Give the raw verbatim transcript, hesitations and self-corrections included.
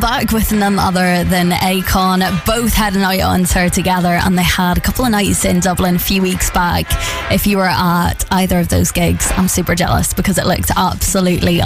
back with none other than Akon. Both had a night on tour together, and they had a couple of nights in Dublin a few weeks back. If you were at either of those gigs, I'm super jealous because it looked absolutely